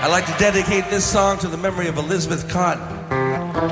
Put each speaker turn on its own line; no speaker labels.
I'd like to dedicate this song to the memory of Elizabeth Cotton.